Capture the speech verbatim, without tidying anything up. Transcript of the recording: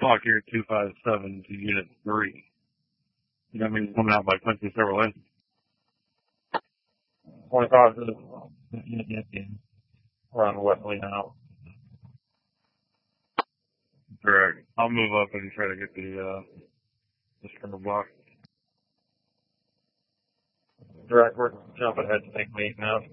clock here at two five seven to unit three. That means coming out by Quincy Chevrolet. twenty-five to the around Wesley now. Correct. I'll move up and try to get the, uh, the center block. Direct, we're jumping ahead to take me now.